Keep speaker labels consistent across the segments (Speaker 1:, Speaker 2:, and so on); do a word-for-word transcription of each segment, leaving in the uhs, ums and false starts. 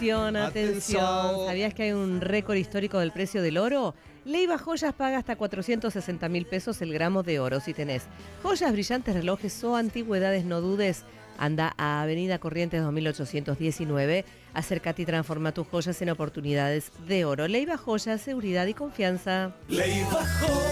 Speaker 1: Atención, atención.
Speaker 2: Atención.
Speaker 1: ¿Sabías que hay un récord histórico del precio del oro? Leiva Joyas paga hasta cuatrocientos sesenta mil pesos el gramo de oro. Si tenés joyas, brillantes, relojes o antigüedades, no dudes. Anda a Avenida Corrientes dos mil ochocientos diecinueve. Acércate y transforma tus joyas en oportunidades de oro. Leiva Joyas, seguridad y confianza.
Speaker 2: Leiva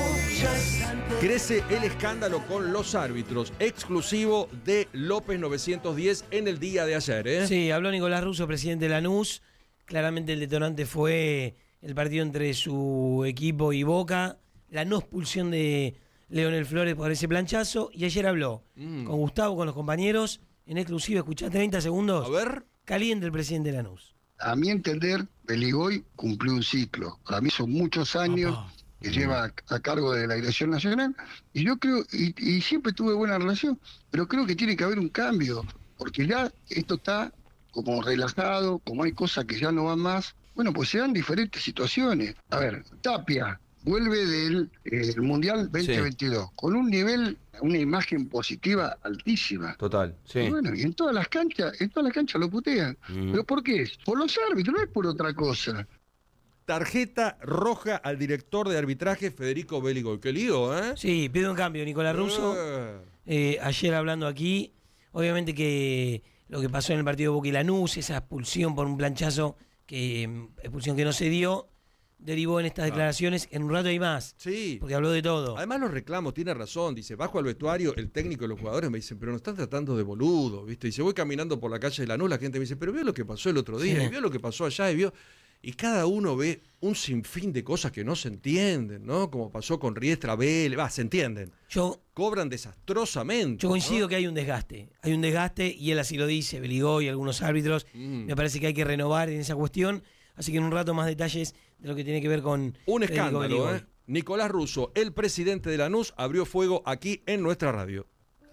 Speaker 2: Joyas. Crece el escándalo con los árbitros, exclusivo de López novecientos diez en el día de ayer, ¿eh?
Speaker 3: Sí, habló Nicolás Russo, presidente de Lanús. Claramente el detonante fue el partido entre su equipo y Boca, la no expulsión de Leonel Flores por ese planchazo. Y ayer habló mm. con Gustavo, con los compañeros, en exclusiva. Escuchá treinta segundos.
Speaker 2: A ver.
Speaker 3: Caliente el presidente de Lanús.
Speaker 4: A mi entender, Beligoy cumplió un ciclo. Para mí son muchos años Opa. que mm. lleva a, a cargo de la dirección nacional. Y yo creo, y, y siempre tuve buena relación, pero creo que tiene que haber un cambio. Porque ya esto está como relajado, como hay cosas que ya no van más. Bueno, pues se dan diferentes situaciones. A ver, Tapia vuelve del eh, Mundial veinte veintidós sí. con un nivel, una imagen positiva altísima.
Speaker 2: Total, sí.
Speaker 4: Y bueno, y en todas las canchas, en todas las canchas lo putean. Mm. ¿Pero por qué? Por los árbitros, no es por otra cosa.
Speaker 2: Tarjeta roja al director de arbitraje Federico Beligoy. Qué lío, ¿eh?
Speaker 3: Sí, pide un cambio, Nicolás Russo. Eh. Eh, ayer hablando aquí, obviamente que lo que pasó en el partido de Boca y Lanús, esa expulsión por un planchazo, que expulsión que no se dio, derivó en estas ah. declaraciones. En un rato hay más.
Speaker 2: Sí.
Speaker 3: Porque habló de todo.
Speaker 2: Además los reclamos, tiene razón. Dice, bajo al vestuario, el técnico y los jugadores me dicen, pero nos están tratando de boludo, ¿viste? Dice, voy caminando por la calle de Lanús, la gente me dice, pero vio lo que pasó el otro día, sí. y vio lo que pasó allá, y vio... Y cada uno ve un sinfín de cosas que no se entienden, ¿no? Como pasó con Riestra, Vélez, va, se entienden.
Speaker 3: Yo,
Speaker 2: Cobran desastrosamente.
Speaker 3: Yo coincido
Speaker 2: ¿no?
Speaker 3: que hay un desgaste. Hay un desgaste, y él así lo dice, Beligoy y algunos árbitros. Mm. Me parece que hay que renovar en esa cuestión. Así que en un rato más detalles de lo que tiene que ver con...
Speaker 2: Un escándalo, ¿eh? Nicolás Russo, el presidente de Lanús, abrió fuego aquí en nuestra radio.